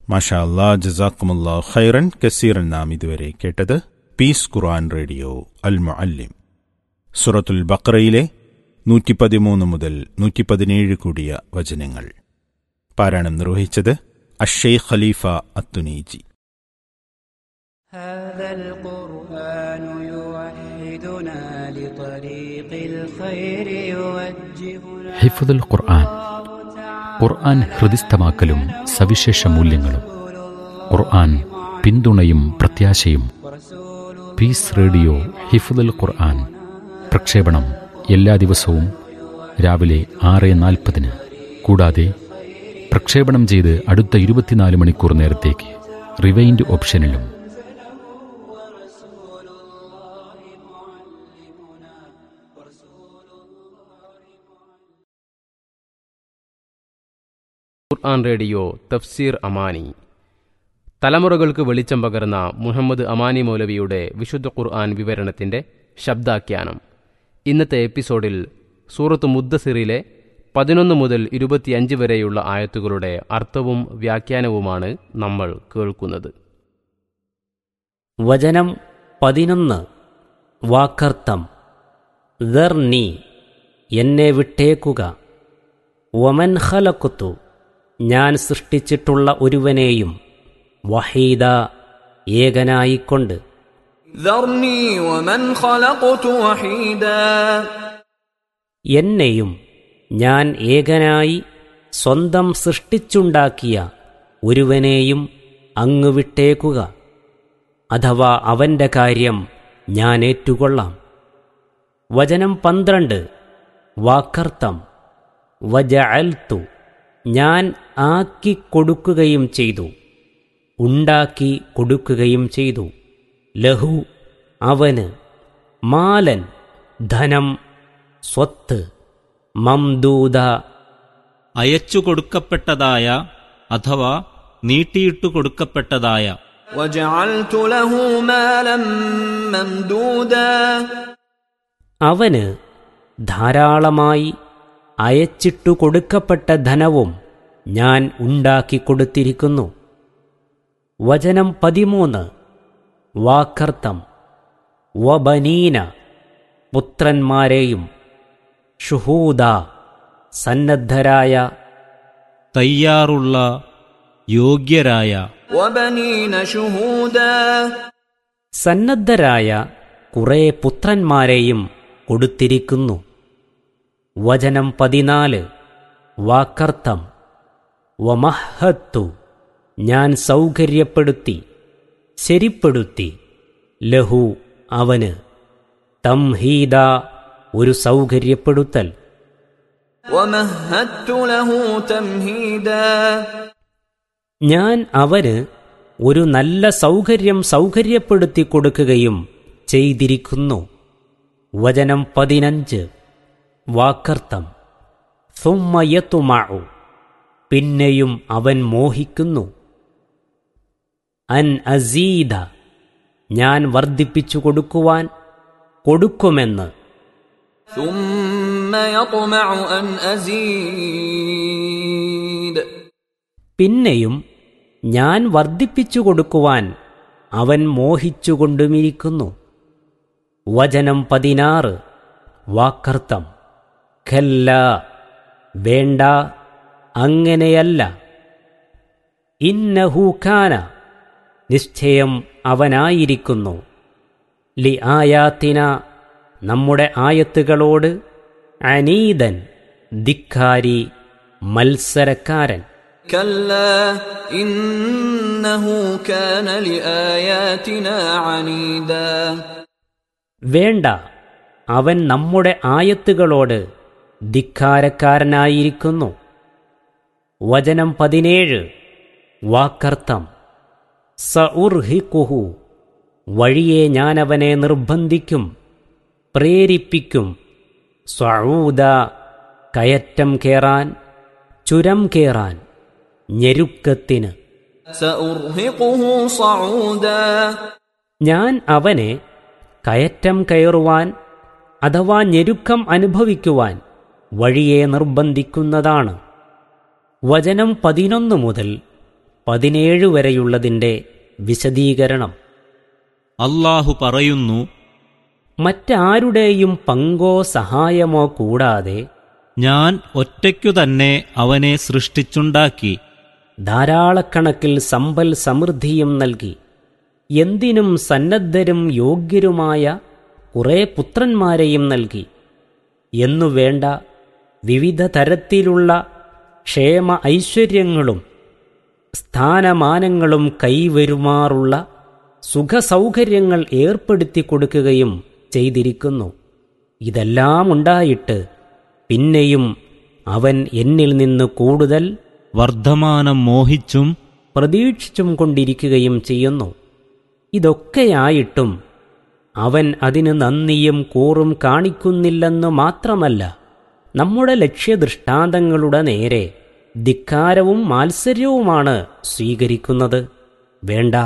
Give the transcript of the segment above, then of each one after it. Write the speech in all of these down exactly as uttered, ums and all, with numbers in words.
മാഷാ അല്ലാ, ജസാക്കുമുല്ലാഹു ഖൈറൻ കസീറൻ. നാം ഇതുവരെ കേട്ടത് പീസ് ഖുർആൻ റേഡിയോ അൽ മുഅല്ലിം, സൂറത്തുൽ ബഖറയിലെ നൂറ്റി പതിമൂന്ന് മുതൽ നൂറ്റി പതിനേഴ് കൂടിയ വചനങ്ങൾ. പാരായണം നിർവഹിച്ചത് അഷ്ശൈഖ് ഖലീഫ അത്തുനീജി. ഹിഫ്ദുൽ ഖുർആൻ, ഖുർആൻ ഹൃദിസ്ഥമാക്കലും സവിശേഷ മൂല്യങ്ങളും. ഖുർആൻ പിന്തുണയും പ്രത്യാശയും. പീസ് റേഡിയോ ഹിഫ്ദുൽ ഖുർആൻ പ്രക്ഷേപണം എല്ലാ ദിവസവും രാവിലെ ആറ് നാൽപ്പതിന്. കൂടാതെ പ്രക്ഷേപണം ചെയ്ത് അടുത്ത ഇരുപത്തിനാല് മണിക്കൂർ നേരത്തേക്ക് റിവൈൻഡ് ഓപ്ഷനിലും. ഖുർആൻ റേഡിയോ തഫ്സീർ അമാനി, തലമുറകൾക്ക് വെളിച്ചം പകർന്ന മുഹമ്മദ് അമാനി മൗലവിയുടെ വിശുദ്ധ ഖുർആൻ വിവരണത്തിന്റെ ശബ്ദാഖ്യാനം. ഇന്നത്തെ എപ്പിസോഡിൽ സൂറത്ത് മുദ്ദസിറിലെ പതിനൊന്ന് മുതൽ ഇരുപത്തിയഞ്ച് വരെയുള്ള ആയത്തുകളുടെ അർത്ഥവും വ്യാഖ്യാനവുമാണ് നമ്മൾ കേൾക്കുന്നത്. വചനം പതിനൊന്ന്. വാക്കർത്ഥം. ദർനി, എന്നെ വിട്ടേക്കുക. വമൻ ഖലഖ്തു, ഞാൻ സൃഷ്ടിച്ചിട്ടുള്ള ഒരുവനെയും. വഹീദ, ഏകനായിക്കൊണ്ട്. ദർനി വമൻ ഖലഖ്തു വഹീദാ, എന്നെയും ഞാൻ ഏകനായി സ്വന്തം സൃഷ്ടിച്ചുണ്ടാക്കിയ ഒരുവനെയും അങ്ങ് വിട്ടേക്കുക. അഥവാ അവന്റെ കാര്യം ഞാൻ ഏറ്റുകൊള്ളാം. വചനം പന്ത്രണ്ട്. വാക്കർത്ഥം. വജഅൽതു, ഞാൻ ആക്കി കൊടുക്കുകയും ചെയ്തു, ഉണ്ടാക്കി കൊടുക്കുകയും ചെയ്തു. ലഹു, അവന്. മാലൻ, ധനം, സ്വത്ത്. മംദൂദ, അയച്ചു കൊടുക്കപ്പെട്ടതായ അഥവാ നീട്ടിയിട്ടു കൊടുക്കപ്പെട്ടതായ. വജഅൽതു ലഹു മാലൻ മംദൂദാ, അവന് ധാരാളമായി അയച്ചിട്ടു കൊടുക്കപ്പെട്ട ധനവും ഞാൻ ഉണ്ടാക്കിക്കൊടുത്തിരിക്കുന്നു. വചനം പതിമൂന്ന്. വാക്കർത്ഥം. വബനീന, പുത്രന്മാരെയും. ഷുഹൂദ, സന്നദ്ധരായ, തയ്യാറുള്ള, യോഗ്യരായ. വബനീന ശുഹൂദാ, സന്നദ്ധരായ കുറേ പുത്രന്മാരെയും കൊടുത്തിരിക്കുന്നു. വചനം പതിനാല്. വാക്കർത്ഥം. വമഹത്തു, ഞാൻ സൗകര്യപ്പെടുത്തി, ശരിപ്പെടുത്തി. ലഹു, അവന്. തംഹീദ, ഒരു സൗകര്യപ്പെടുത്തൽ. വമഹത്തു ലഹു തംഹീദാ, ഞാൻ അവന് ഒരു നല്ല സൗകര്യം സൗകര്യപ്പെടുത്തി കൊടുക്കുകയും ചെയ്തിരിക്കുന്നു. വചനം പതിനഞ്ച്. വാക്കർത്ഥം. സുമ്മ യത്മഉ, പിന്നെയും അവൻ മോഹിക്കുന്നു. അൻ അസീദ, ഞാൻ വർദ്ധിപ്പിച്ചു കൊടുക്കുവാൻ, കൊടുക്കുമെന്ന്. ثم يطمع أن أزيد, പിന്നെയും ഞാൻ വർദ്ധിപ്പിച്ചു കൊടുക്കുവാൻ അവൻ മോഹിച്ചുകൊണ്ടുമിരിക്കുന്നു. വചനം പതിനാറ്. വാക്കർത്ഥം. ഖല്ല, വേണ്ട, അങ്ങനെയല്ല. ഇന്നഹു കാന, നിശ്ചയം അവനായിരിക്കുന്നു. ലി ആയാത്തിന, നമ്മുടെ ആയത്തുകളോട്. അനീദൻ, ധിക്കാരി, മത്സരക്കാരൻ. كلا إنه كان لآياتنا عنيدا, വേണ്ട, അവൻ നമ്മുടെ ആയത്തുകളോട് ധിക്കാരക്കാരനായിരിക്കുന്നു. വചനം പതിനേഴ്. വാക്കർത്ഥം. സഉർഹിഖുഹു, വഴിയെ ഞാനവനെ നിർബന്ധിക്കും, പ്രേരിപ്പിക്കും. സ്വഊദ, കയറ്റം കേറാൻ, ചുരം കേറാൻ, ഞെരുക്കത്തിന്. സഉർഹിഖുഹു സഊദാ, ഞാൻ അവനെ കയറ്റം കയറുവാൻ അഥവാ ഞെരുക്കം അനുഭവിക്കുവാൻ വഴിയെ നിർബന്ധിക്കുന്നതാണ്. വചനം പതിനൊന്ന് മുതൽ പതിനേഴ് വരെയുള്ളതിൻ്റെ വിശദീകരണം. അല്ലാഹു പറയുന്നു, മറ്റാരുടെയും പങ്കോ സഹായമോ കൂടാതെ ഞാൻ ഒറ്റയ്ക്കു തന്നെ അവനെ സൃഷ്ടിച്ചുണ്ടാക്കി, ധാരാളക്കണക്കിൽ സമ്പൽ സമൃദ്ധിയും നൽകി, എന്തിനും സന്നദ്ധരും യോഗ്യരുമായ കുറേ പുത്രന്മാരെയും നൽകി എന്നുവേണ്ട വിവിധ തരത്തിലുള്ള ക്ഷേമ ഐശ്വര്യങ്ങളും സ്ഥാനമാനങ്ങളും കൈവരുമാറുള്ള സുഖസൗകര്യങ്ങൾ ഏർപ്പെടുത്തി കൊടുക്കുകയും ചെയ്തിരിക്കുന്നു. ഇതെല്ലാം ഉണ്ടായിട്ട് പിന്നെയും അവൻ എന്നിൽ നിന്ന് കൂടുതൽ വർദ്ധമാനം മോഹിച്ചും പ്രതീക്ഷിച്ചും കൊണ്ടിരിക്കുകയും ചെയ്യുന്നു. ഇതൊക്കെയായിട്ടും അവൻ അതിന് നന്ദിയും കൂറും കാണിക്കുന്നില്ലെന്ന് മാത്രമല്ല, നമ്മുടെ ലക്ഷ്യദൃഷ്ടാന്തങ്ങളുടെ നേരെ ധിക്കാരവും മാത്സര്യവുമാണ് സ്വീകരിക്കുന്നത്. വേണ്ട,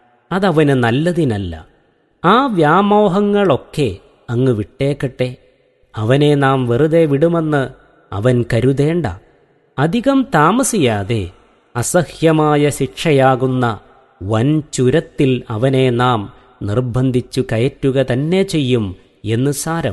അതവന് നല്ലതിനല്ല. ആ വ്യാമോഹങ്ങളൊക്കെ അങ്ങ് വിട്ടേക്കട്ടെ. അവനെ നാം വെറുതെ വിടുമെന്ന് അവൻ കരുതേണ്ട. അധികം താമസിയാതെ അസഹ്യമായ ശിക്ഷയാകുന്ന വൻ ചുരത്തിൽ അവനെ നാം നിർബന്ധിച്ചു കയറ്റുക തന്നെ ചെയ്യും എന്ന് സാരം.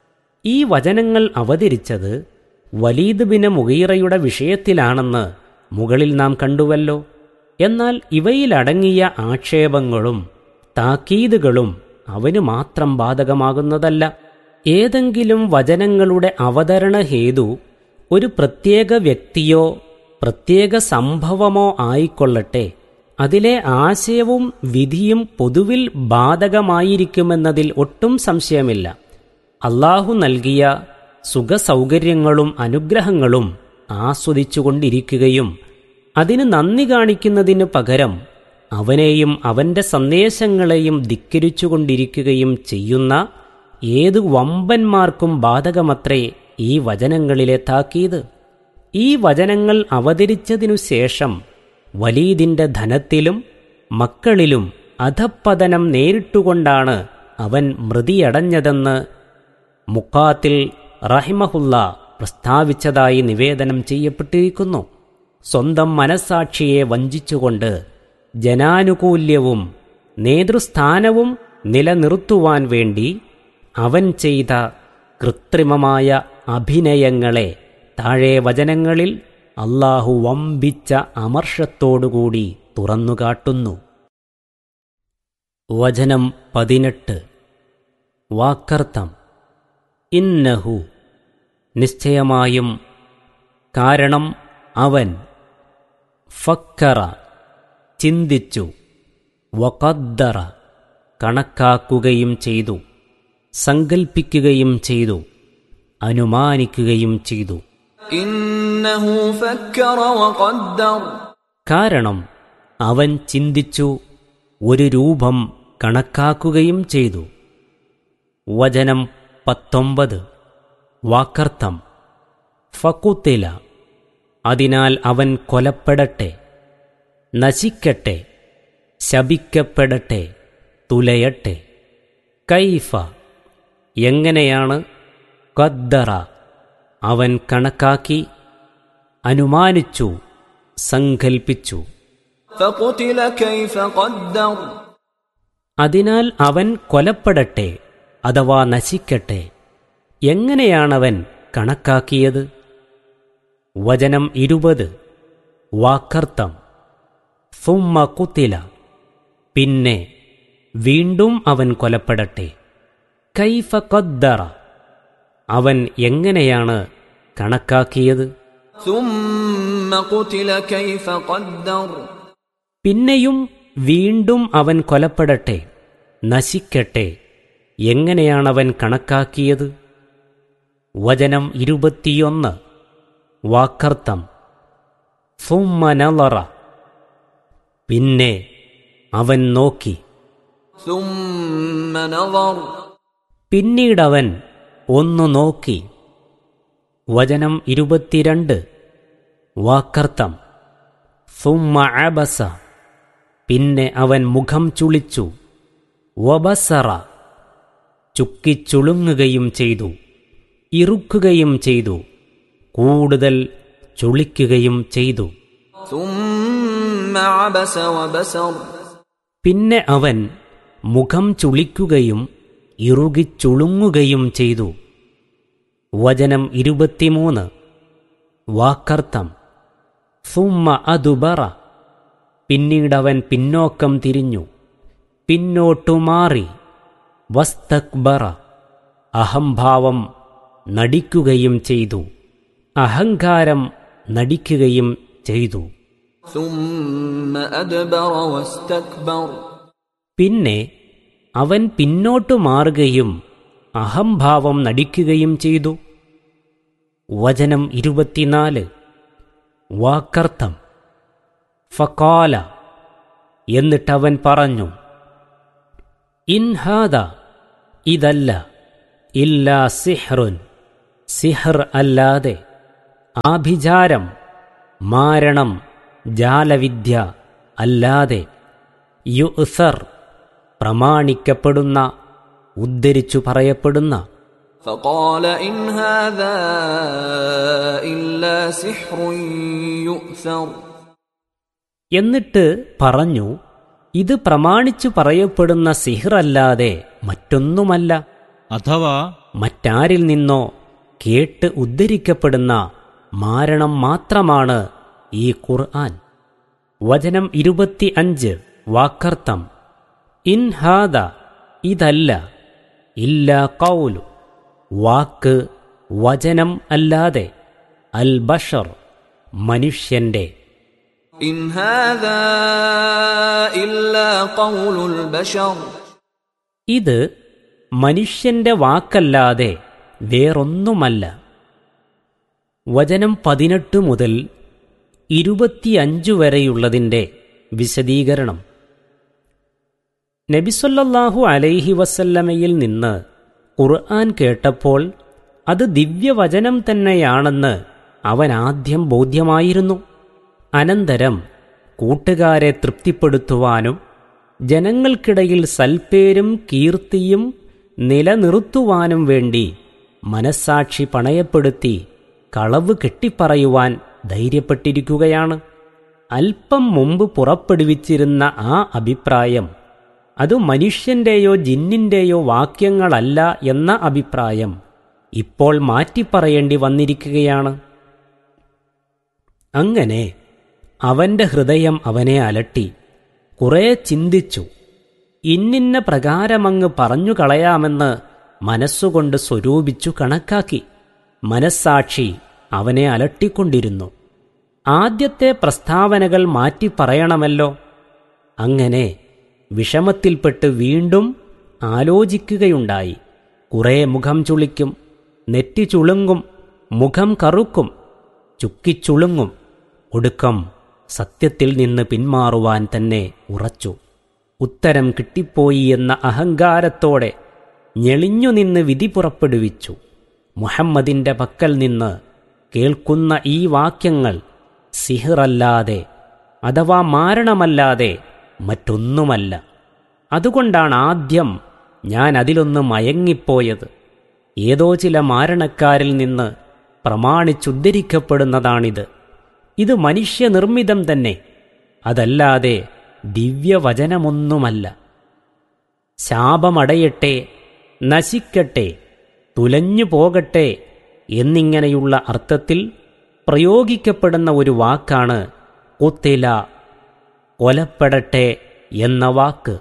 ഈ വചനങ്ങൾ അവതരിച്ചത് വലീദ് ബിൻ മുഗീറയുടെ വിഷയത്തിലാണെന്ന് മുകളിൽ നാം കണ്ടുവല്ലോ. എന്നാൽ ഇവയിലടങ്ങിയ ആക്ഷേപങ്ങളും താക്കീതുകളും അവന് മാത്രം ബാധകമാകുന്നതല്ല. ഏതെങ്കിലും വചനങ്ങളുടെ അവതരണ ഹേതു ഒരു പ്രത്യേക വ്യക്തിയോ പ്രത്യേക സംഭവമോ ആയിക്കൊള്ളട്ടെ, അതിലെ ആശയവും വിധിയും പൊതുവിൽ ബാധകമായിരിക്കുമെന്നതിൽ ഒട്ടും സംശയമില്ല. അല്ലാഹു നൽകിയ സുഖസൗകര്യങ്ങളും അനുഗ്രഹങ്ങളും ആസ്വദിച്ചുകൊണ്ടിരിക്കുകയും അതിന് നന്ദി കാണിക്കുന്നതിനു പകരം അവനെയും അവന്റെ സന്ദേശങ്ങളെയും ധിക്കരിച്ചുകൊണ്ടിരിക്കുകയും ചെയ്യുന്ന ഏതു വമ്പന്മാർക്കും ബാധകമത്രേ ഈ വചനങ്ങളിലെ താക്കീത്. ഈ വചനങ്ങൾ അവതരിച്ചതിനു ശേഷം വലീദിന്റെ ധനത്തിലും മക്കളിലും അധപ്പതനം നേരിട്ടുകൊണ്ടാണ് അവൻ മൃതിയടഞ്ഞതെന്ന് മുഖാത്തിൽ റഹിമഹുല്ല പ്രസ്താവിച്ചതായി നിവേദനം ചെയ്യപ്പെട്ടിരിക്കുന്നു. സ്വന്തം മനസ്സാക്ഷിയെ വഞ്ചിച്ചുകൊണ്ട് ജനാനുകൂല്യവും നേതൃസ്ഥാനവും നിലനിർത്തുവാൻ വേണ്ടി അവൻ ചെയ്ത കൃത്രിമമായ അഭിനയങ്ങളെ താഴെ വചനങ്ങളിൽ അല്ലാഹു വമ്പിച്ച അമർഷത്തോടുകൂടി തുറന്നുകാട്ടുന്നു. വചനം പതിനെട്ട്. വാക്കർത്ഥം. ഇന്നഹു, നിശ്ചയമായും, കാരണം അവൻ, ഫക്കറ, ചിന്തിച്ചു, വഖദ്ദറ, കണക്കാക്കുകയും ചെയ്തു, സങ്കൽപ്പിക്കുകയും ചെയ്തു, അനുമാനിക്കുകയും ചെയ്തു. ഇന്നഹു ഫക്കറ വഖദ്ദർ. കാരണം അവൻ ചിന്തിച്ചു, ഒരു രൂപം കണക്കാക്കുകയും ചെയ്തു. വചനം പത്തൊമ്പത്. വാക്കർത്ഥം. ഫകുത്തില, അതിനാൽ അവൻ കൊലപ്പെടട്ടെ, നശിക്കട്ടെ, ശപിക്കപ്പെടട്ടെ, തുലയട്ടെ. കൈഫ, എങ്ങനെയാണ്, ഖദ്ദറ, അവൻ കണക്കാക്കി, അനുമാനിച്ചു, സങ്കൽപ്പിച്ചു. ഫഖുതില കൈഫ ഖദ്ദർ. അതിനാൽ അവൻ കൊലപ്പെടട്ടെ അഥവാ നശിക്കട്ടെ, എങ്ങനെയാണവൻ കണക്കാക്കിയത്. വചനം ഇരുപത്. വാക്കർത്ഥം. ഫുമ്മ ഖുതില, പിന്നെ വീണ്ടും അവൻ കൊലപ്പെടട്ടെ. കൈഫ ഖദ്ദറ, അവൻ എങ്ങനെയാണ് കണക്കാക്കിയത്. സുമ്മ ഖുതില കൈഫ ഖദ്ദർ. പിന്നെയും വീണ്ടും അവൻ കൊലപ്പെടട്ടെ, നശിക്കട്ടെ, എങ്ങനെയാണവൻ കണക്കാക്കിയത്. വചനം ഇരുപത്തിയൊന്ന്. വാക്കർത്ഥം. സുമ്മ നളറ, പിന്നെ അവൻ നോക്കി. സുമ്മ നളർ. പിന്നീടവൻ ഒന്നു നോക്കി. വചനം ഇരുപത്തിരണ്ട്. വാക്കർത്ഥം. സുമ്മ അബസ, പിന്നെ അവൻ മുഖം ചുളിച്ചു. വബസറ, ചുക്കിച്ചുളുങ്ങുകയും ചെയ്തു, ഇറുക്കുകയും ചെയ്തു, കൂടുതൽ ചുളിക്കുകയും ചെയ്തു. സുമ്മ ثم عبس وبسر പിന്നെ അവൻ മുഖം ചുളിക്കുകയും ഇറുകിച്ചുളുങ്ങുകയും ചെയ്തു. വചനം ഇരുപത്തിമൂന്ന്. വാക്കർത്ഥം സുമ്മ അതുബറ, പിന്നീടവൻ പിന്നോക്കം തിരിഞ്ഞു, പിന്നോട്ടു മാറി. വസ്തക്ബറ, അഹംഭാവം നടിക്കുകയും ചെയ്തു, അഹങ്കാരം നടിക്കുകയും ചെയ്തു. ثم أدبر واستكبر പിന്നെ അവൻ പിന്നോട്ടു മാറുകയും അഹംഭാവം നടിക്കുകയും ചെയ്തു. വചനം ഇരുപത്തിനാല്. വാക്കർത്ഥം ഫഖാല, എന്നിട്ടവൻ പറഞ്ഞു, ഇൻഹാദ, ഇതല്ല, ഇല്ലാ സിഹ്റുൻ, സിഹർ അല്ലാതെ, ആഭിചാരം, മാരണം, ജാലവിദ്യ അല്ലാതെ, യുഅ്സർ, പ്രമാണിക്കപ്പെടുന്ന, ഉദ്ധരിച്ചു പറയപ്പെടുന്ന. فقال إن هذا إلا سحر يؤثر എന്നിട്ട് പറഞ്ഞു, ഇത് പ്രമാണിച്ചു പറയപ്പെടുന്ന സിഹ്റല്ലാതെ മറ്റൊന്നുമല്ല, അഥവാ മറ്റാരിൽ നിന്നോ കേട്ട് ഉദ്ധരിക്കപ്പെടുന്ന മാരണം മാത്രമാണ് ഈ ഖുർആൻ. വചനം ഇരുപത്തി അഞ്ച്. വാക്കർത്ഥം ഇൻഹാദ, ഇതല്ല, ഇല്ലാ ഖൗലു, വാക്ക്, വചനം അല്ലാതെ, അൽ ബഷർ, മനുഷ്യന്റെ. إن هذا إلا قول البشر ഇത് മനുഷ്യന്റെ വാക്കല്ലാതെ വേറൊന്നുമല്ല. വചനം പതിനെട്ട് മുതൽ ഇരുപത്തിയഞ്ചു വരെയുള്ളതിൻ്റെ വിശദീകരണം. നബിസല്ലല്ലാഹു അലൈഹി വസല്ലമയിൽ നിന്ന് ഖുർആൻ കേട്ടപ്പോൾ അത് ദിവ്യവചനം തന്നെയാണെന്ന് അവൻ ആദ്യം ബോധ്യമായിരുന്നു. അനന്തരം കൂട്ടുകാരെ തൃപ്തിപ്പെടുത്തുവാനും ജനങ്ങൾക്കിടയിൽ സൽപ്പേരും കീർത്തിയും നിലനിർത്തുവാനും വേണ്ടി മനസ്സാക്ഷി പണയപ്പെടുത്തി കളവ് കെട്ടിപ്പറയുവാൻ ധൈര്യപ്പെട്ടിരിക്കുകയാണ്. അല്പം മുമ്പ് പുറപ്പെടുവിച്ചിരുന്ന ആ അഭിപ്രായം അത് മനുഷ്യന്റെയോ ജിന്നിന്റെയോ വാക്യങ്ങളല്ല എന്ന അഭിപ്രായം ഇപ്പോൾ മാറ്റിപ്പറയേണ്ടി വന്നിരിക്കുകയാണ്. അങ്ങനെ അവന്റെ ഹൃദയം അവനെ അലട്ടി. കുറെ ചിന്തിച്ചു. ഇന്നിന്ന പ്രകാരമങ്ങ് പറഞ്ഞു കളയാമെന്ന് മനസ്സുകൊണ്ട് സ്വരൂപിച്ചു കണക്കാക്കി. മനസ്സാക്ഷി അവനെ അലട്ടിക്കൊണ്ടിരുന്നു. ആദ്യത്തെ പ്രസ്താവനകൾ മാറ്റി പറയണമല്ലോ. അങ്ങനെ വിഷമത്തിൽപ്പെട്ട് വീണ്ടും ആലോചിക്കുകയുണ്ടായി. കുറെ മുഖം ചുളിക്കും, നെറ്റി ചുളുങ്ങും, മുഖം കറുക്കും, ചുക്കിച്ചുളുങ്ങും. ഒടുക്കം സത്യത്തിൽ നിന്ന് പിന്മാറുവാൻ തന്നെ ഉറച്ചു. ഉത്തരം കിട്ടിപ്പോയി എന്ന അഹങ്കാരത്തോടെ ഞെളിഞ്ഞുനിന്ന് വിധി പുറപ്പെടുവിച്ചു. മുഹമ്മദിന്റെ പക്കൽ നിന്ന് കേൾക്കുന്ന ഈ വാക്യങ്ങൾ സിഹ്റല്ലാതെ അഥവാ മാരണമല്ലാതെ മറ്റൊന്നുമല്ല. അതുകൊണ്ടാണ് ആദ്യം ഞാൻ അതിലൊന്ന് മയങ്ങിപ്പോയത്. ഏതോ ചില മാരണക്കാരിൽ നിന്ന് പ്രമാണിച്ചുദ്ധരിക്കപ്പെടുന്നതാണിത്. ഇത് മനുഷ്യനിർമ്മിതം തന്നെ, അതല്ലാതെ ദിവ്യവചനമൊന്നുമല്ല. ശാപമടയട്ടെ, നശിക്കട്ടെ, തുലഞ്ഞു പോകട്ടെ എന്നിങ്ങനെയുള്ള അർത്ഥത്തിൽ പ്രയോഗിക്കപ്പെടുന്ന ഒരു വാക്കാണ് ഖുത്തില, കൊലപ്പെടട്ടെ എന്ന വാക്ക്.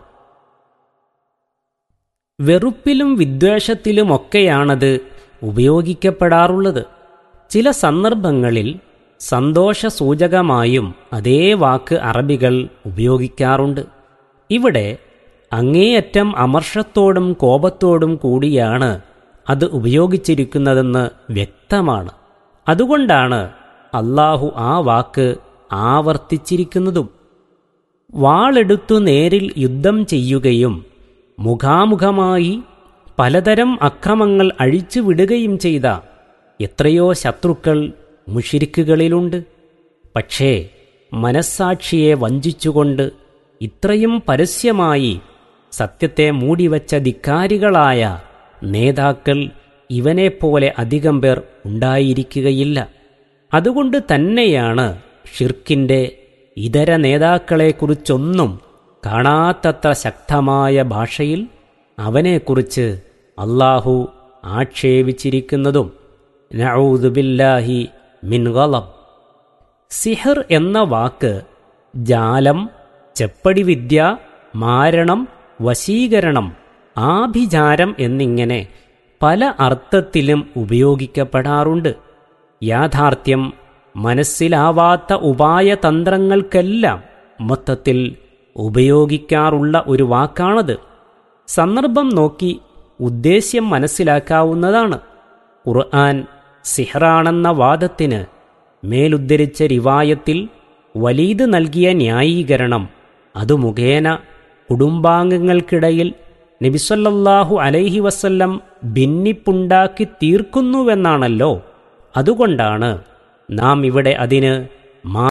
വെറുപ്പിലും വിദ്വേഷത്തിലുമൊക്കെയാണത് ഉപയോഗിക്കപ്പെടാറുള്ളത്. ചില സന്ദർഭങ്ങളിൽ സന്തോഷസൂചകമായും അതേ വാക്ക് അറബികൾ ഉപയോഗിക്കാറുണ്ട്. ഇവിടെ അങ്ങേയറ്റം അമർഷത്തോടും കോപത്തോടും കൂടിയാണ് അത് ഉപയോഗിച്ചിരിക്കുന്നതെന്ന് വ്യക്തമാണ്. അതുകൊണ്ടാണ് അല്ലാഹു ആ വാക്ക് ആവർത്തിച്ചിരിക്കുന്നതും. വാളെടുത്തു നേരിൽ യുദ്ധം ചെയ്യുകയും മുഖാമുഖമായി പലതരം അക്രമങ്ങൾ അഴിച്ചുവിടുകയും ചെയ്ത എത്രയോ ശത്രുക്കൾ മുശ്രിക്കുകളിലുണ്ട്. പക്ഷേ മനസ്സാക്ഷിയെ വഞ്ചിച്ചുകൊണ്ട് ഇത്രയും പരസ്യമായി സത്യത്തെ മൂടിവച്ച ധിക്കാരികളായ നേതാക്കൾ ഇവനെപ്പോലെ അധികം പേർ ഉണ്ടായിരിക്കുകയില്ല. അതുകൊണ്ട് തന്നെയാണ് ഷിർക്കിൻ്റെ ഇതര നേതാക്കളെക്കുറിച്ചൊന്നും കാണാത്തത്ര ശക്തമായ ഭാഷയിൽ അവനെക്കുറിച്ച് അല്ലാഹു ആക്ഷേപിച്ചിരിക്കുന്നതും നഊദു ബില്ലാഹി മിൻ ഗളബ്. സിഹർ എന്ന വാക്ക് ജാലം, ചെപ്പടിവിദ്യ, മാരണം, വശീകരണം, ആഭിചാരം എന്നിങ്ങനെ പല അർത്ഥത്തിലും ഉപയോഗിക്കപ്പെടാറുണ്ട്. യാഥാർത്ഥ്യം മനസ്സിലാവാത്ത ഉപായതന്ത്രങ്ങൾക്കെല്ലാം മൊത്തത്തിൽ ഉപയോഗിക്കാറുള്ള ഒരു വാക്കാണത്. സന്ദർഭം നോക്കി ഉദ്ദേശ്യം മനസ്സിലാക്കാവുന്നതാണ്. ഖുർആൻ സിഹ്റാണെന്ന വാദത്തിന് മേലുദ്ധരിച്ച റിവായത്തിൽ വലീദ് നൽകിയ ന്യായീകരണം അതു മുഖേന കുടുംബാംഗങ്ങൾക്കിടയിൽ നബിസല്ലല്ലാഹു അലൈഹി വസല്ലം ഭിന്നിപ്പുണ്ടാക്കി തീർക്കുന്നുവെന്നാണല്ലോ. അതുകൊണ്ടാണ് നാം ഇവിടെ അതിന് മാ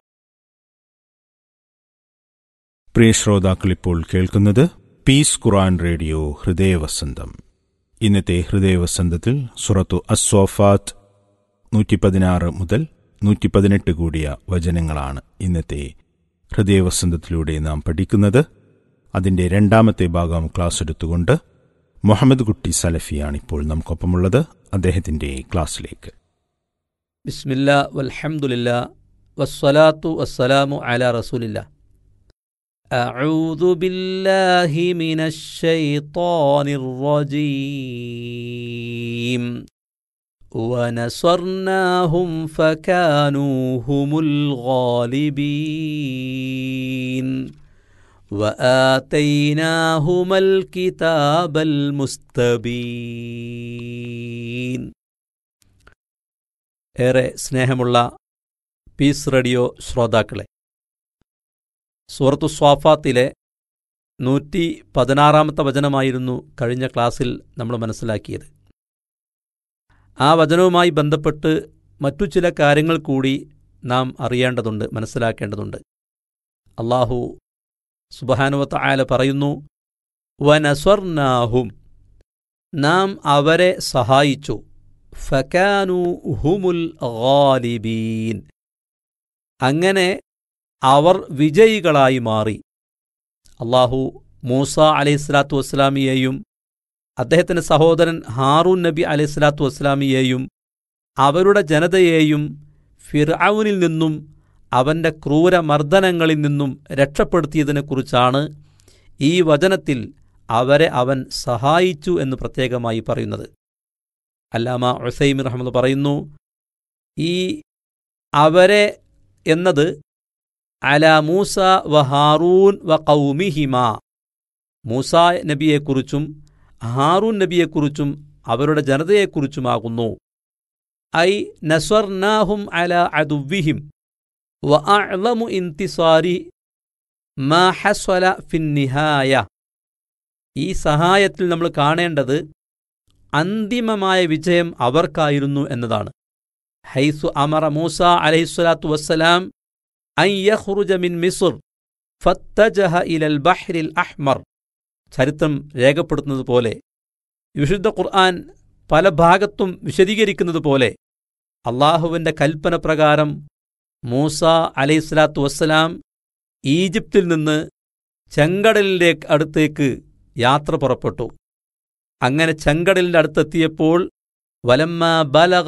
പ്രിയ ശ്രോതാക്കൾ ഇപ്പോൾ കേൾക്കുന്നത് പീസ് ഖുർആൻ റേഡിയോ ഹൃദയവസന്തം. ഇന്നത്തെ ഹൃദയവസന്തത്തിൽ സൂറത്തു അസ്സോഫാത്ത് നൂറ്റി പതിനാറ് മുതൽ നൂറ്റി പതിനെട്ട് കൂടിയ വചനങ്ങളാണ് ഇന്നത്തെ ഹൃദയവസന്തത്തിലൂടെ നാം പഠിക്കുന്നത്. അതിൻ്റെ രണ്ടാമത്തെ ഭാഗം ക്ലാസ് എടുത്തുകൊണ്ട് മുഹമ്മദ് കുട്ടി സലഫിയാണ് ഇപ്പോൾ നമുക്കൊപ്പമുള്ളത്. അദ്ദേഹത്തിൻ്റെ ക്ലാസ്സിലേക്ക്. ബിസ്മില്ലാ വൽഹംദുലില്ലാ വസ്സലാത്തു വസ്സലാമു അലാ റസൂലില്ലാ. അഊദു ബില്ലാഹി മിനശ് ശൈത്വാനിർ റജീം. വനസർനാഹും ഫകാനൂ ഹുമുൽ ഗാലിബീൻ. വആതൈനാഹുമൽ കിതാബൽ മുസ്തബീൻ. ഏറെ സ്നേഹമുള്ള പീസ് റേഡിയോ ശ്രോതാക്കളെ, സൂറത്തു സ്വാഫാത്തിലെ നൂറ്റി പതിനാറാമത്തെ വചനമായിരുന്നു കഴിഞ്ഞ ക്ലാസ്സിൽ നമ്മൾ മനസ്സിലാക്കിയത്. ആ വചനവുമായി ബന്ധപ്പെട്ട് മറ്റു ചില കാര്യങ്ങൾ കൂടി നാം അറിയേണ്ടതുണ്ട്, മനസ്സിലാക്കേണ്ടതുണ്ട്. അല്ലാഹു സുബ്ഹാനഹു വ തആല പറയുന്നു, വനസ്വർനാഹും, നാം അവരെ സഹായിച്ചു, ഫകാനൂ ഹുമുൽ ഗാലിബീൻ, അങ്ങനെ അവർ വിജയികളായി മാറി. അല്ലാഹു മൂസ അലൈഹിസ്സലാത്തു വസ്സലാമിയെയും അദ്ദേഹത്തിൻ്റെ സഹോദരൻ ഹാറൂൻ നബി അലൈഹിസ്സലാത്തു വസ്സലാമിയെയും അവരുടെ ജനതയെയും ഫിർഔനിൽ നിന്നും അവൻ്റെ ക്രൂരമർദ്ദനങ്ങളിൽ നിന്നും രക്ഷപ്പെടുത്തിയതിനെക്കുറിച്ചാണ് ഈ വചനത്തിൽ അവരെ അവൻ സഹായിച്ചു എന്ന് പ്രത്യേകമായി പറയുന്നത്. അല്ലാമ ഉസൈമിൻ റഹ്മത്തുള്ളാഹി പറയുന്നു, ഈ അവരെ എന്നത് അലാ മൂസ വ ഹാറൂൻ വ ഖൗമിഹിമാ, മൂസ നബിയെക്കുറിച്ചും ഹാറൂൻ നബിയെക്കുറിച്ചും അവരുടെ ജനതയെക്കുറിച്ചുമാകുന്നു. ഐ നസ്വർനാഹും അലാ അദുവ്വിഹിം വ അഅ്ളമു ഇന്തിസാരി മാ ഹസ്വല ഫിന്നിഹായ. ഈ സഹായത്തിൽ നമ്മൾ കാണേണ്ടത് അന്തിമമായ വിജയം അവർക്കായിരുന്നു എന്നതാണ്. ഹൈസു അമറ മൂസ അലൈഹിസ്സലാത്തു വസ്സലാം അൻ യഖ്റുജ മിൻ മിസ്ർ ഫത്തജഹ ഇലൽ ബഹ്റിൽ അഹ്മർ. ചരിത്രം രേഖപ്പെടുത്തുന്നത് പോലെ, വിശുദ്ധ ഖുർആൻ പല ഭാഗത്തും വിശദീകരിക്കുന്നത് പോലെ, അള്ളാഹുവിൻ്റെ കൽപ്പന പ്രകാരം മൂസ അലൈഹിസ്സലാത്തു വസ്സലാം ഈജിപ്തിൽ നിന്ന് ചെങ്കടലിൻ്റെ അടുത്തേക്ക് യാത്ര പുറപ്പെട്ടു. അങ്ങനെ ചെങ്കടലിൻ്റെ അടുത്തെത്തിയപ്പോൾ വലമ്മ ബലഗ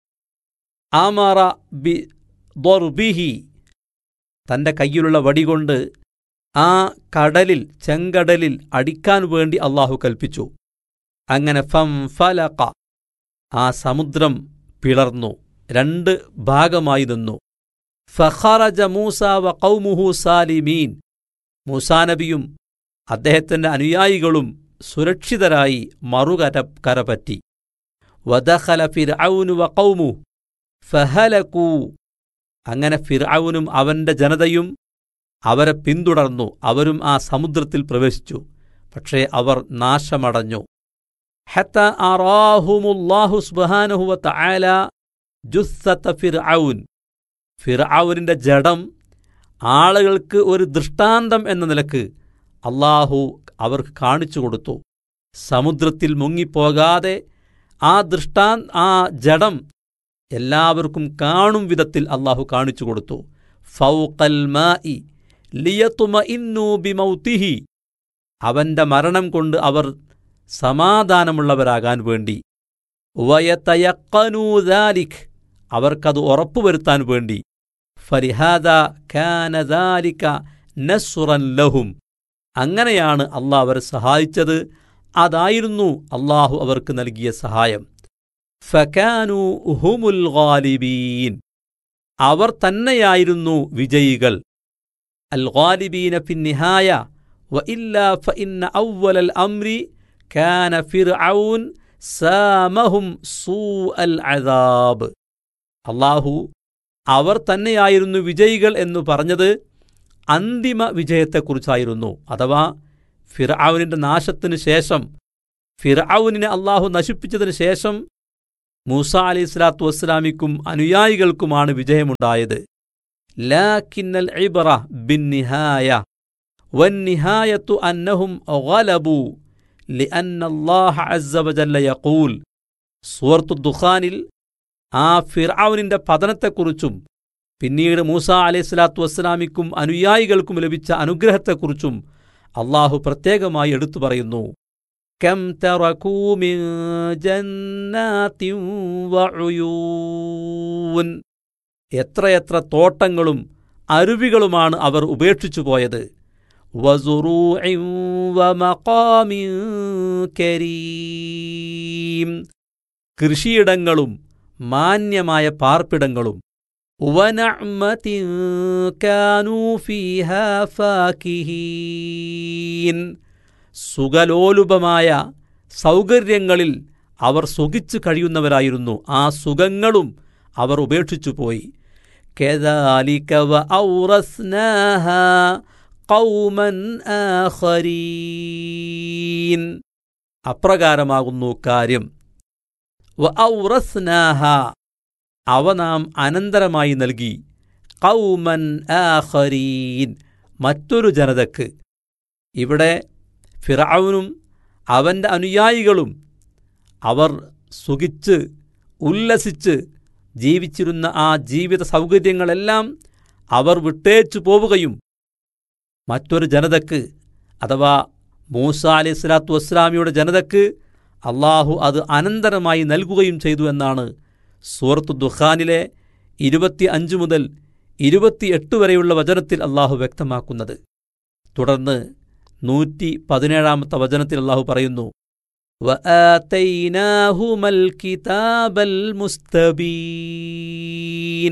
അമറ ബി ദർബിഹി, തൻ്റെ കയ്യിലുള്ള വടികൊണ്ട് ആ കടലിൽ, ചെങ്കടലിൽ അടിക്കാൻ വേണ്ടി അള്ളാഹു കൽപ്പിച്ചു. അങ്ങനെ ഫം ഫലക, ആ സമുദ്രം പിളർന്നു, രണ്ട് ഭാഗമായി നിന്നു. ഫഖറജ മൂസ വ ഖൗമുഹു സാലിമീൻ, മൂസാ നബിയും അദ്ദേഹത്തിൻ്റെ അനുയായികളും സുരക്ഷിതരായി മറുകര കരപറ്റി. വദഖല ഫിർഔനു വ ഖൗമുഹു ഫഹലകൂ, അങ്ങനെ ഫിർഔനും അവൻ്റെ ജനതയും അവരെ പിന്തുടർന്നു, അവരും ആ സമുദ്രത്തിൽ പ്രവേശിച്ചു. പക്ഷേ അവർ നാശമടഞ്ഞു. ഹത്ത അറാഹുമുല്ലാഹു സുബ്ഹാനഹു വ തആല ജുസ്സത ഫിർഔൻ, ഫിർഔനിൻ്റെ ജഡം ആളുകൾക്ക് ഒരു ദൃഷ്ടാന്തം എന്ന നിലക്ക് അള്ളാഹു അവർക്ക് കാണിച്ചു കൊടുത്തു. സമുദ്രത്തിൽ മുങ്ങിപ്പോകാതെ ആ ദൃഷ്ടാന്ത ആ ജഡം എല്ലാവർക്കും കാണും വിധത്തിൽ അള്ളാഹു കാണിച്ചു കൊടുത്തു. ഫൗഖൽ മാഇ ലിയത്മഇന്നു ബിമൗതിഹി, അവന്റെ മരണം കൊണ്ട് അവർ സമാധാനമുള്ളവരാകാൻ വേണ്ടി, വയതയഖനൂ ദാലിക്, അവർക്കത് ഉറപ്പുവരുത്താൻ വേണ്ടി, ഫലിഹാദാ കാന ദാലിക നസ്റൻ ലഹും, അങ്ങനെയാണ് അള്ളാഹു അവരെ സഹായിച്ചത്, അതായിരുന്നു അള്ളാഹു അവർക്ക് നൽകിയ സഹായം. ഫകാനൂ ഹുമുൽ ഗാലിബീൻ, അവർ തന്നെയായിരുന്നു വിജയികൾ. അൽ ഗാലിബീന ഫിന്നിഹായ വഇല്ലാ ഫഇന്ന അവ്വലൽ അംരി കാന ഫിർഔൻ സാമഹും സൂഅൽ അദാബ്. അള്ളാഹു അവർ തന്നെയായിരുന്നു വിജയികൾ എന്നു പറഞ്ഞത് അന്തിമ വിജയത്തെക്കുറിച്ചായിരുന്നു. അഥവാ ഫിർഔനിന്റെ നാശത്തിനു ശേഷം, ഫിർഔനിനെ അള്ളാഹു നശിപ്പിച്ചതിനു ശേഷം മൂസാ അലൈഹി സ്വലാത്തു വസ്സലാമിക്കും അനുയായികൾക്കുമാണ് വിജയമുണ്ടായത്. ലാകിന്നൽ ഇബ്റ ബിന്നിഹായ വന്നിഹായത്തു അന്നഹും ഗലബു ലിഅന്ന അല്ലാഹ അസ്സ വജല്ല യഖൂൽ. സൂറത്തു ദുഖാനിൽ ആ ഫിർഔനിന്റെ പതനത്തെക്കുറിച്ചും പിന്നീട് മൂസാ അലൈഹി സ്വലാത്തു വസ്സലാമിക്കും അനുയായികൾക്കും ലഭിച്ച അനുഗ്രഹത്തെക്കുറിച്ചും അള്ളാഹു പ്രത്യേകമായി എടുത്തു പറയുന്നു. കം തറകൂ മിൻ ജന്നാതിൻ വഉയൂൻ, എത്രയെത്ര തോട്ടങ്ങളും അരുവികളുമാണ് അവർ ഉപേക്ഷിച്ചു പോയത്. വസുറൂഇൻ വമഖാമിൻ കരീം, കൃഷിയിടങ്ങളും മാന്യമായ പാർപ്പിടങ്ങളും. വനഅ്മതിൻ കാനൂ ഫീഹാ ഫാകിഹീൻ, സുഖലോലുപമായ സൗകര്യങ്ങളിൽ അവർ സുഖിച്ചു കഴിയുന്നവരായിരുന്നു. ആ സുഖങ്ങളും അവർ ഉപേക്ഷിച്ചുപോയി. കദാലിക വഔറസ്നാഹാ ഖൗമൻ ആഖരീൻ, അപ്രകാരമാകുന്നു കാര്യം. വഔറസ്നാഹാ, അവ നാം അനന്തരമായി നൽകി. ഖൗമൻ ആഖരീൻ, മറ്റൊരു ജനതക്ക്. ഇവിടെ ഫിർഔനും അവന്റെ അനുയായികളും അവർ സുഖിച്ച് ഉല്ലസിച്ച് ജീവിച്ചിരുന്ന ആ ജീവിത സൗകര്യങ്ങളെല്ലാം അവർ വിട്ടേച്ചു പോവുകയും മറ്റൊരു ജനതക്ക്, അഥവാ മൂസാ അലൈഹി സ്വലാത്തു വസ്സലാമിയുടെ ജനതക്ക് അള്ളാഹു അത് അനന്തരമായി നൽകുകയും ചെയ്തു എന്നാണ് സൂറത്തു ദുഖാനിലെ ഇരുപത്തി അഞ്ച് മുതൽ ഇരുപത്തിയെട്ട് വരെയുള്ള വചനത്തിൽ അള്ളാഹു വ്യക്തമാക്കുന്നത്. തുടർന്ന് നൂറ്റി പതിനേഴാമത്തെ വചനത്തിൽ അള്ളാഹു പറയുന്നു, വആതൈനാഹുമൽ കിതാബൽ മുസ്തബീൻ.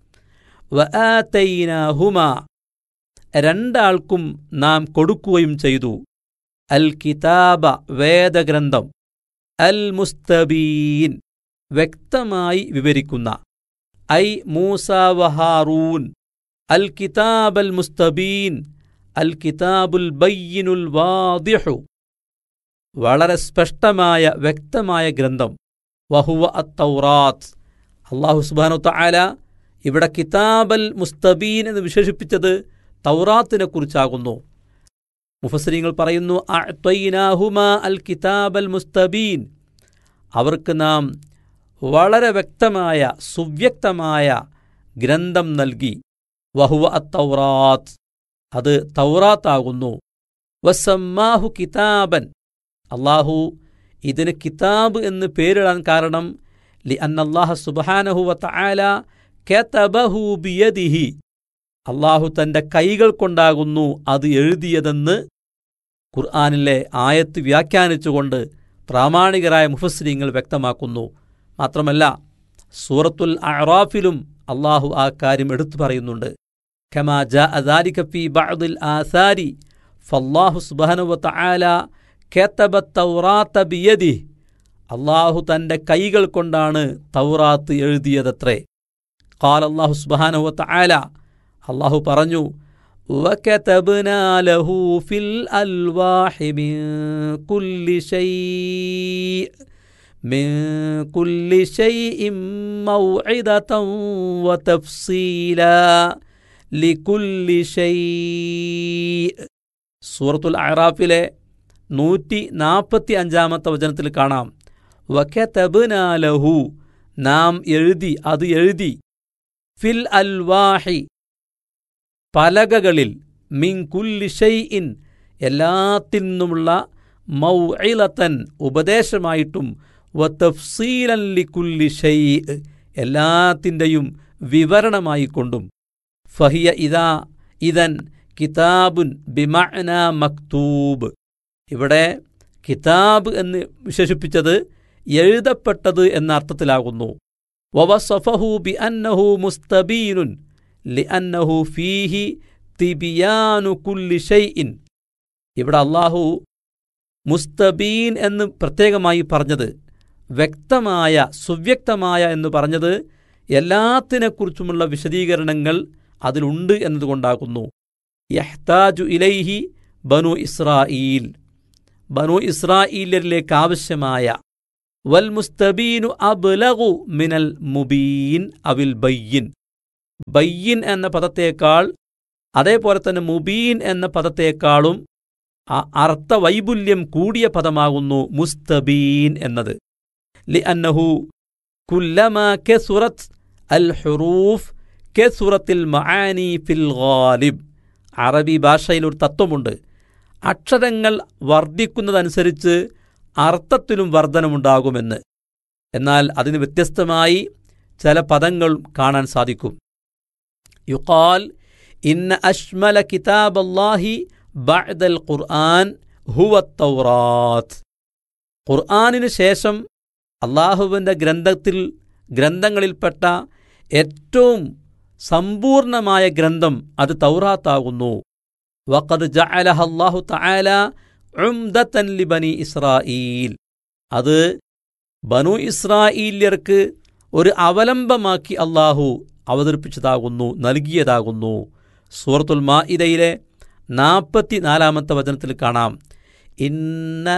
വആതൈനാഹുമാ, രണ്ടാൾക്കും നാം കൊടുക്കുകയും ചെയ്തു. അൽ കിതാബ, വേദഗ്രന്ഥം. അൽ മുസ്തബീൻ, വ്യക്തമായി വിവരിക്കുന്ന. ഐ മൂസ വഹാറൂൻ. അൽ കിതാബൽ മുസ്തബീൻ, അൽ കിതാബുൽ ബയ്യിനുൽ വാദിഹു, വളരെ സ്പഷ്ടമായ വ്യക്തമായ ഗ്രന്ഥം. വഹുവ അത്തൗറാത്ത്. അല്ലാഹു സുബ്ഹാനഹു തആല ഇവിടെ കിതാബൽ മുസ്തബീൻ എന്ന് വിശേഷിപ്പിച്ചത് തൗറാത്തിനെ കുറിച്ചാകുന്നു. മുഫസ്സിരീങ്ങൾ പറയുന്നു, അഅ്തൈനാഹുമാ അൽ കിതാബൽ മുസ്തബീൻ, അവർക്ക് നാം വളരെ വ്യക്തമായ സുവ്യക്തമായ ഗ്രന്ഥം നൽകി. വഹുവ അത്തൗറാത്ത്, അത് തൗറാത്താകുന്നു. വസമ്മാഹു കിതാബൻ, അള്ളാഹു ഇതിന് കിതാബ് എന്ന് പേരിടാൻ കാരണം ലിഅന്നല്ലാഹ സുബ്ഹാനഹു വതആല കതബഹു ബിയദിഹി, അള്ളാഹു തന്റെ കൈകൾ കൊണ്ടാകുന്നു അത് എഴുതിയതെന്ന് ഖുർആനിലെ ആയത്ത് വ്യാഖ്യാനിച്ചുകൊണ്ട് പ്രാമാണികരായ മുഫസ്സിരീങ്ങൾ വ്യക്തമാക്കുന്നു. മാത്രമല്ല സൂറത്തുൽ അഅറാഫിലും അള്ളാഹു ആ കാര്യം എടുത്തു പറയുന്നുണ്ട്. കമാ ജാഅ ദാലിക ഫീ ബഅദിൽ ആസാരി ഫല്ലാഹു സുബ്ഹാനഹു വതആല കതബ തൗറാത്ത ബിയദിഹി, അള്ളാഹു തന്റെ കൈകൾ കൊണ്ടാണ് തൗറാത്ത് എഴുതിയതത്രേ. ഖാല അല്ലാഹു സുബ്ഹാനഹു വതആല, അള്ളാഹു പറഞ്ഞു, വകതബ്നാ ലഹു ഫിൽ അൽവാഹി മിൻ കുല്ലി ശൈഇ മിൻ കുല്ലി ശൈഇൻ മൗഇദതൻ വതഫ്സീലാ ലികുല്ലി ശൈഇ. സൂറത്തുൽ അഅറാഫിലെ നൂറ്റി നാൽപ്പത്തി അഞ്ചാമത്തെ വചനത്തിൽ കാണാം, വകതബ്നാ ലഹു, നാം എഴുതി, അത് എഴുതി. ഫിൽ അൽവാഹി, പലകകളിൽ മിൻ കുല്ലി ഷൈഇൻ എല്ലാത്തിൽ നിന്നുമുള്ള മൗഇലതൻ ഉപദേശമായിട്ടും വ തഫ്സീലൻ ലികുല്ലി ഷൈഇ എല്ലാത്തിൻ്റെയും വിവരണമായിക്കൊണ്ടും ഫഹിയ ഇദാ ഇദൻ കിതാബുൻ ബിമഅന മക്തൂബ്. ഇവിടെ കിതാബ് എന്ന് വിശേഷിപ്പിച്ചത് എഴുതപ്പെട്ടത് എന്ന അർത്ഥത്തിലാകുന്നു. വവസഫഹു ബിഅന്നഹു മുസ്തബീനുൻ ലിഅന്നഹു ഫീഹി തിബിയാനു കുല്ലി ഷൈഇൻ. ഇവിടെ അല്ലാഹു മുസ്തബീൻ എന്ന് പ്രത്യേകമായി പറഞ്ഞത്, വ്യക്തമായ സുവ്യക്തമായ എന്ന് പറഞ്ഞത് എല്ലാത്തിനെക്കുറിച്ചുമുള്ള വിശദീകരണങ്ങൾ അതിലുണ്ട് എന്നതുകൊണ്ടാകുന്നു. യഹ്താജു ഇലൈഹി ബനു ഇസ്രായീൽ, ബനു ഇസ്രായീലിലേക്ക് ആവശ്യമായ. വൽ മുസ്തബീനു അബ്ലഗു മിനൽ മുബീൻ അവിൽ ബയ്യിൻ. ബയ്യിൻ എന്ന പദത്തേക്കാൾ അതേപോലെ തന്നെ മുബീൻ എന്ന പദത്തേക്കാളും അർത്ഥവൈപുല്യം കൂടിയ പദമാകുന്നു മുസ്തബീൻ എന്നത്. ലിഅന്നഹു കുല്ലമാ കസുറത് അൽ ഹുറൂഫ് കസുറത്തിൽ മആനി ഫിൽ ഗാലിബ്. അറബി ഭാഷയിൽ ഒരു തത്വമുണ്ട്, അക്ഷരങ്ങൾ വർദ്ധിക്കുന്നതനുസരിച്ച് അർത്ഥത്തിലും വർധനമുണ്ടാകുമെന്ന്. എന്നാൽ അതിന് വ്യത്യസ്തമായി ചില പദങ്ങൾ കാണാൻ സാധിക്കും. യുഖാൽ ഇന്ന അഷ്മല കിതാബല്ലാഹി ബഅദൽ ഖുർആൻ ഹുവ തൗറാത്ത്. ഖുർആനിന് ശേഷം അല്ലാഹുവിൻ്റെ ഗ്രന്ഥത്തിൽ ഗ്രന്ഥങ്ങളിൽപ്പെട്ട ഏറ്റവും സമ്പൂർണമായ ഗ്രന്ഥം അത് തൗറാത്താകുന്നു. വഖദ് ജഅലഹ അല്ലാഹു തആല ഉംദതൻ ലിബനി ഇസ്രായീൽ. അത് ബനു ഇസ്രായീല്യർക്ക് ഒരു അവലംബമാക്കി അല്ലാഹു അവതരിപ്പിച്ചതാകുന്നു, നൽകിയതാകുന്നു. സൂറത്തുൽ മാഇദയിലെ നാൽപ്പത്തി നാലാമത്തെ വചനത്തിൽ കാണാം, ഇന്നാ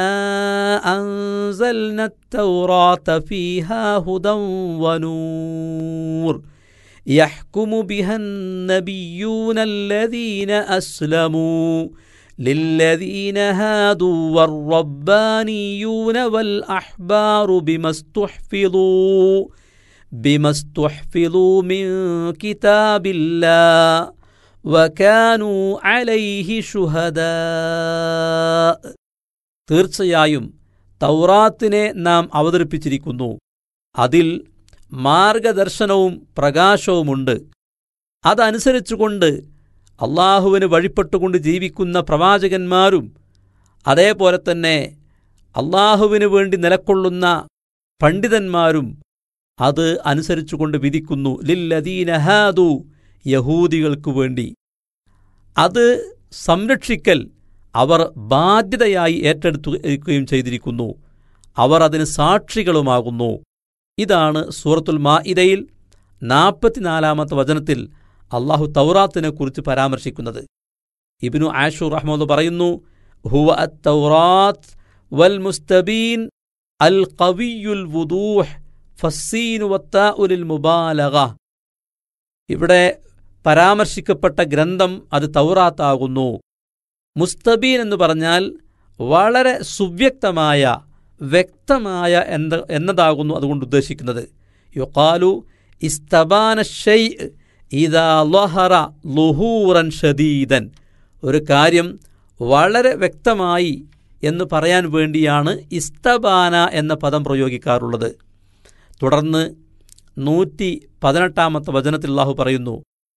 അൻസൽന തൗറാത ഫീഹാ ഹുദൻ വനൂർ യഹ്കുമു ബിഹൻ നബിയ്യൂന അല്ലദീന അസ്ലമൂ للذين هادوا والربانيون والأحبار بما استحفظوا بما استحفظوا من كتاب الله وكانوا عليه شهداء. തീർച്ചയായും തൗറാത്തിനെ നാം അവതരിപ്പിച്ചിരിക്കുന്നു, അതിൽ മാർഗദർശനവും പ്രകാശവുമുണ്ട്. അതനുസരിച്ചുകൊണ്ട് അള്ളാഹുവിന് വഴിപ്പെട്ടുകൊണ്ട് ജീവിക്കുന്ന പ്രവാചകന്മാരും അതേപോലെ തന്നെ അള്ളാഹുവിന് വേണ്ടി നിലക്കൊള്ളുന്ന പണ്ഡിതന്മാരും അത് അനുസരിച്ചുകൊണ്ട് വിധിക്കുന്നു. ലില്ലദീന ഹാദു, യഹൂദികൾക്കു വേണ്ടി. അത് സംരക്ഷിക്കൽ അവർ ബാധ്യതയായി ഏറ്റെടുക്കുകയും ചെയ്തിരിക്കുന്നു. അവർ അതിന് സാക്ഷികളുമാകുന്നു. ഇതാണ് സൂറത്തുൽ മാഇദയിൽ നാൽപ്പത്തിനാലാമത്തെ വചനത്തിൽ അള്ളാഹു തൗറാത്തിനെക്കുറിച്ച് പരാമർശിക്കുന്നത്. ഇബ്നു ആഷൂർ റഹ്മത്തുള്ളാഹി പറയുന്നു, ഹുവ അത്തൗറാത്ത് വൽ മുസ്തബീൻ അൽ ഖവിയുൽ വുദൂഹ് ഫസ്സീനു വത്താഉ ലിൽ മുബാലഗ. ഇവിടെ പരാമർശിക്കപ്പെട്ട ഗ്രന്ഥം അത് തൗറാത്താകുന്നു. മുസ്തബീൻ എന്ന് പറഞ്ഞാൽ വളരെ സുവ്യക്തമായ വ്യക്തമായ എന്ത എന്നതാകുന്നു അതുകൊണ്ട് ഉദ്ദേശിക്കുന്നത്. യുഖാലു ഇസ്തബാന ഷൈഅ് ഇദാ ലഹറ ളുഹൂറൻ ഷദീദൻ. ഒരു കാര്യം വളരെ വ്യക്തമായി എന്ന് പറയാൻ വേണ്ടിയാണ് ഇസ്തബാന എന്ന പദം പ്രയോഗിക്കാറുള്ളത്. തുടർന്ന് നൂറ്റി പതിനെട്ടാമത്തെ വചനത്തിൽ അല്ലാഹു പറയുന്നു,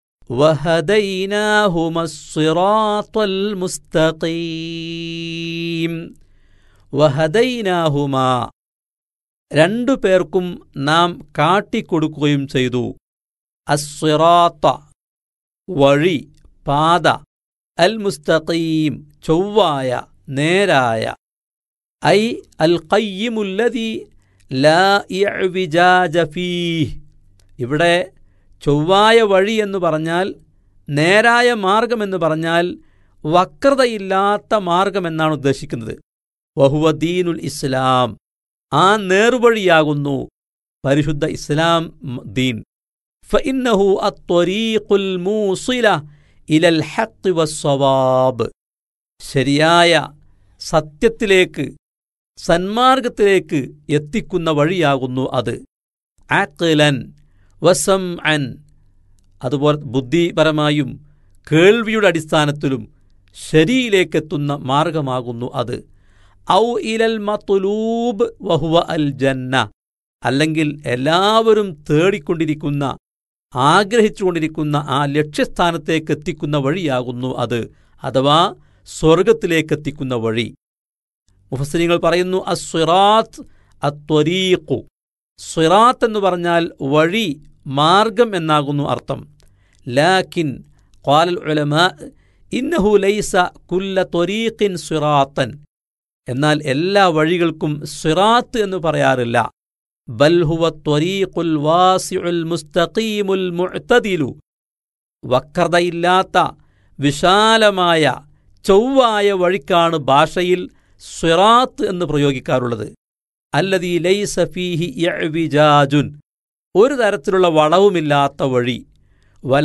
വഹദൈനാഹുമസ്സിറാത്തൽ മുസ്തഖീം. വഹദൈനാഹുമാ, രണ്ടു പേർക്കും നാം കാട്ടിക്കൊടുക്കുകയും ചെയ്തു. അസ്സിറാത്ത, വഴി, പാത. അൽ മുസ്തഖീം, ചൊവ്വായ, നേരായ. ഐ അൽ ഖയ്യിമുല്ലദീ ലാ ഇഅ്വിജാജ ഫീഹ്. ഇവിടെ ചൊവ്വായ വഴി എന്ന് പറഞ്ഞാൽ, നേരായ മാർഗമെന്ന് പറഞ്ഞാൽ വക്രതയില്ലാത്ത മാർഗമെന്നാണ് ഉദ്ദേശിക്കുന്നത്. വഹുവ ദീനുൽ ഇസ്ലാം, ആ നേർവഴിയാകുന്നു പരിശുദ്ധ ഇസ്ലാം ദീൻ. ഫഇന്നഹു അത്ത്വരീഖുൽ മൂസില ഇലൽ ഹഖ് വസ്സവാബ്. ശരിയായ സത്യത്തിലേക്ക്, സന്മാർഗത്തിലേക്ക് എത്തിക്കുന്ന വഴിയാകുന്നു അത്. അഖ്ലൻ വസംഅൻ, അതുപോലെ ബുദ്ധിപരമായും കേൾവിയുടെ അടിസ്ഥാനത്തിലും ശരിയിലേക്കെത്തുന്ന മാർഗമാകുന്നു അത്. ഔ ഇലൽ മത്ലൂബ് വഹുവ അൽ ജന്ന, അല്ലെങ്കിൽ എല്ലാവരും തേടിക്കൊണ്ടിരിക്കുന്ന ആഗ്രഹിച്ചുകൊണ്ടിരിക്കുന്ന ആ ലക്ഷ്യസ്ഥാനത്തേക്ക് എത്തിക്കുന്ന വഴിയാകുന്നു അത്, അഥവാ സ്വർഗത്തിലേക്കെത്തിക്കുന്ന വഴി. മുഫസ്സിരീങ്ങൾ പറയുന്നു അസ്സിറാത്ത് അത്വരീഖു. സിറാത്ത് എന്ന് പറഞ്ഞാൽ വഴി, മാർഗം എന്നാകുന്നു അർത്ഥം. ലാകിൻ ഖാലൽ ഉലമാ ഇന്നഹു ലൈസ കുല്ല ത്വരീഖിൻ സിറാത്തൻ, എന്നാൽ എല്ലാ വഴികൾക്കും സിറാത്ത് എന്ന് പറയാറില്ല. ബൽ ഹുവ ത്വരീഖുൽ വാസിഉൽ മുസ്തഖീമുൽ മുഅ്തദിലു, വക്രതയില്ലാത്ത വിശാലമായ ചൊവ്വായ വഴിക്കാണ് ഭാഷയിൽ സിറാത്ത് എന്ന് പ്രയോഗിക്കാറുള്ളത്. അല്ലദീ ലൈസ ഫീഹി ഇഅ്വിജാജുൻ, ഒരു തരത്തിലുള്ള വളവുമില്ലാത്ത വഴി.